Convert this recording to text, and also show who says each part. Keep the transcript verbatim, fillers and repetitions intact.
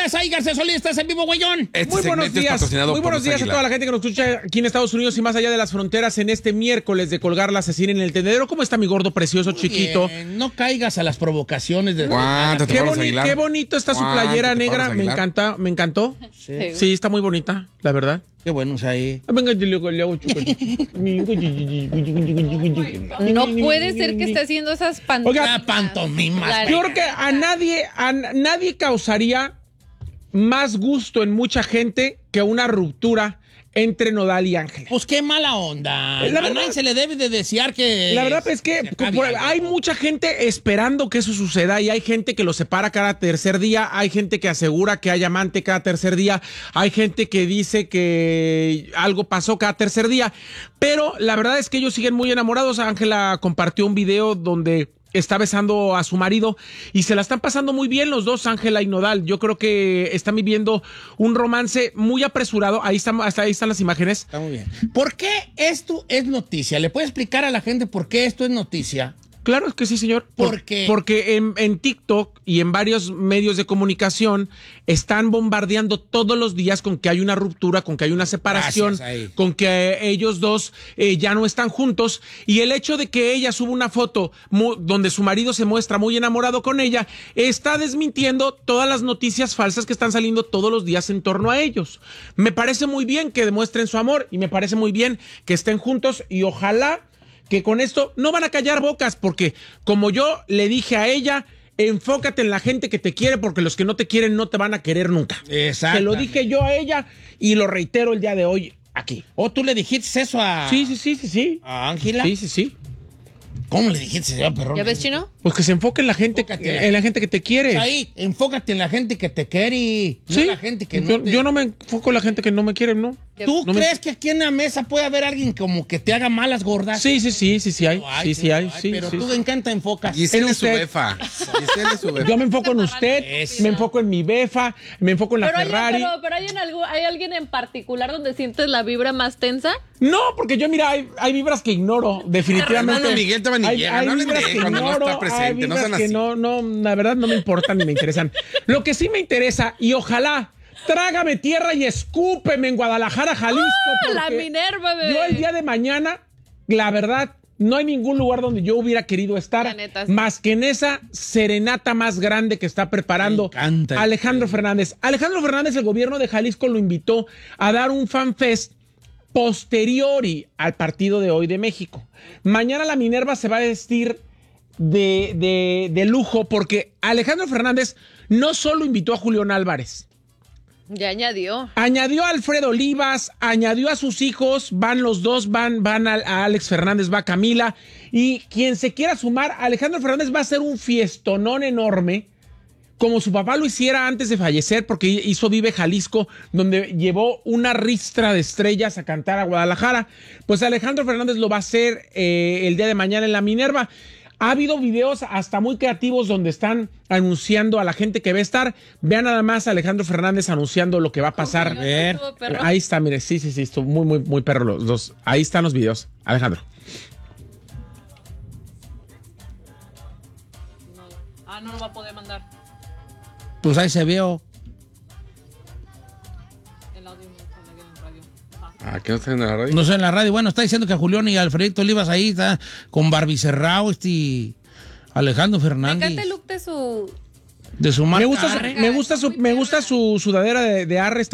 Speaker 1: días, ay, García Solís, estás en vivo, güeyón.
Speaker 2: Este
Speaker 3: muy buenos días, muy buenos días a toda la gente que nos escucha aquí en Estados Unidos y más allá de las fronteras en este miércoles de colgar la asesina en el tendedero. ¿Cómo está mi gordo precioso,
Speaker 1: Muy
Speaker 3: chiquito?
Speaker 1: bien, no caigas a las provocaciones de...
Speaker 2: Aguántate,
Speaker 3: Qué,
Speaker 2: Pablo
Speaker 3: boni-
Speaker 2: Aguilar.
Speaker 3: qué bonito está su
Speaker 2: Aguántate,
Speaker 3: playera
Speaker 2: Pablo
Speaker 3: negra, me
Speaker 2: Aguilar.
Speaker 3: encanta, me encantó.
Speaker 1: Sí.
Speaker 3: Sí, está muy bonita, la verdad.
Speaker 1: Qué bueno, o sea, ahí.
Speaker 3: Ah, venga, yo le hago- le hago chupa.
Speaker 4: No puede ser que esté haciendo esas pantomimas.
Speaker 3: Oiga,
Speaker 1: Ah, pantomimas.
Speaker 4: La-
Speaker 3: Yo creo que a nadie, a n- nadie causaría más gusto en mucha gente que una ruptura entre Nodal y Ángela.
Speaker 1: Pues qué mala onda.
Speaker 3: La
Speaker 1: A
Speaker 3: verdad-
Speaker 1: nadie se le debe de desear que...
Speaker 3: La verdad es que
Speaker 1: se acabe
Speaker 3: por-
Speaker 1: algo.
Speaker 3: hay mucha gente esperando que eso suceda y hay gente que lo separa cada tercer día, hay gente que asegura que hay amante cada tercer día, hay gente que dice que algo pasó cada tercer día, pero la verdad es que ellos siguen muy enamorados. Ángela compartió un video donde está besando a su marido y se la están pasando muy bien los dos, Ángela y Nodal. Yo creo que están viviendo un romance muy apresurado. Ahí están, hasta ahí están las imágenes.
Speaker 1: Está muy bien. ¿Por qué esto es noticia? ¿Le puede explicar a la gente por qué esto es noticia?
Speaker 3: Claro que sí, señor. Por-
Speaker 1: ¿Por qué?
Speaker 3: Porque en, en TikTok y en varios medios de comunicación están bombardeando todos los días con que hay una ruptura, con que hay una separación,
Speaker 1: Gracias, ahí.
Speaker 3: con que ellos dos eh, ya no están juntos. Y el hecho de que ella suba una foto mu- donde su marido se muestra muy enamorado con ella, está desmintiendo todas las noticias falsas que están saliendo todos los días en torno a ellos. Me parece muy bien que demuestren su amor y me parece muy bien que estén juntos y ojalá que con esto no van a callar bocas, porque como yo le dije a ella, enfócate en la gente que te quiere, porque los que no te quieren no te van a querer nunca.
Speaker 1: Exacto.
Speaker 3: Se lo dije yo a ella y lo reitero el día de hoy aquí.
Speaker 1: ¿O tú le dijiste eso a...
Speaker 3: Sí, sí, sí, sí, sí.
Speaker 1: a Ángela?
Speaker 3: Sí, sí, sí.
Speaker 1: ¿Cómo le dijiste eso, perrón?
Speaker 4: ¿Ya ves, Chino?
Speaker 3: Pues que se enfoque en la gente,
Speaker 1: Enfócate.
Speaker 3: en la gente que te quiere.
Speaker 1: Ahí, enfócate en la gente que te quiere, no
Speaker 3: Sí.
Speaker 1: en la gente que no
Speaker 3: yo,
Speaker 1: te...
Speaker 3: yo no me enfoco en la gente que no me quiere, ¿no?
Speaker 1: ¿Tú
Speaker 3: no me-
Speaker 1: crees que aquí en la mesa puede haber alguien como que te haga malas gordas?
Speaker 3: Sí, sí, sí, sí, sí hay.
Speaker 1: Ay,
Speaker 3: Sí, sí hay.
Speaker 1: ay,
Speaker 3: Sí,
Speaker 1: pero
Speaker 3: sí,
Speaker 1: tú
Speaker 3: sí.
Speaker 1: en qué te enfocas.
Speaker 2: Giselle
Speaker 3: En
Speaker 2: es su
Speaker 3: usted.
Speaker 2: befa. Giselle es su befa.
Speaker 3: Yo me enfoco en usted,
Speaker 1: Eso.
Speaker 3: me enfoco en mi befa, me enfoco en la
Speaker 4: Pero, hay,
Speaker 3: Ferrari.
Speaker 4: pero, pero hay, en algo, ¿hay alguien en particular donde sientes la vibra más tensa?
Speaker 3: No, porque yo, mira, hay, hay vibras que ignoro, definitivamente.
Speaker 2: Hermano Miguel todavía ni
Speaker 3: hay,
Speaker 2: llega,
Speaker 3: hay
Speaker 2: no hablen
Speaker 3: vibras
Speaker 2: de él
Speaker 3: que
Speaker 2: cuando no
Speaker 3: ignoro,
Speaker 2: está presente,
Speaker 3: hay
Speaker 2: no
Speaker 3: vibras
Speaker 2: sean
Speaker 3: que
Speaker 2: así.
Speaker 3: no, no, la verdad no me importan ni me interesan. Lo que sí me interesa, y ojalá, trágame tierra y escúpeme en Guadalajara, Jalisco.
Speaker 4: ¡Ah, la
Speaker 3: porque
Speaker 4: Minerva, bebé!
Speaker 3: Yo el día de mañana, la verdad, no hay ningún lugar donde yo hubiera querido estar,
Speaker 4: La neta, sí.
Speaker 3: más que en esa serenata más grande que está preparando
Speaker 1: Me encanta.
Speaker 3: Alejandro Fernández. Alejandro Fernández, el gobierno de Jalisco lo invitó a dar un fan fest posteriori al partido de hoy de México. Mañana la Minerva se va a vestir de, de, de lujo porque Alejandro Fernández no solo invitó a Julián Álvarez,
Speaker 4: Ya añadió.
Speaker 3: añadió a Alfredo Olivas, añadió a sus hijos, van los dos, van, van a, a Alex Fernández, va Camila, y quien se quiera sumar, Alejandro Fernández va a hacer un fiestonón enorme, como su papá lo hiciera antes de fallecer, porque hizo Vive Jalisco, donde llevó una ristra de estrellas a cantar a Guadalajara. Pues Alejandro Fernández lo va a hacer eh, el día de mañana en la Minerva. Ha habido videos hasta muy creativos donde están anunciando a la gente que va a estar. Vean nada más a Alejandro Fernández anunciando lo que va a pasar.
Speaker 4: A ver. Estuvo perro.
Speaker 3: Ahí está, mire, sí, sí, sí, estuvo muy, muy, muy perro los dos. Ahí están los videos. Alejandro.
Speaker 4: Ah, no lo va a poder mandar.
Speaker 1: Pues ahí se veo.
Speaker 4: El audio no está aquí en el radio.
Speaker 2: Ah, ¿qué no está en la radio?
Speaker 1: No sé, en la radio. Bueno, está diciendo que Julián y Alfredito Olivas ahí está con Barbie Cerrado, este Alejandro
Speaker 4: Me
Speaker 1: Fernández.
Speaker 4: encanta el look de su...
Speaker 1: De su marca
Speaker 3: Me gusta su,
Speaker 1: Arre.
Speaker 3: me gusta su, me gusta su sudadera de, de Arre.